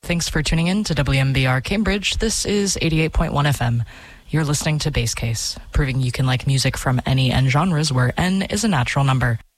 Thanks for tuning in to WMBR Cambridge. This is 88.1 FM. You're listening to Bass Case, proving you can like music from any N genres where N is a natural number.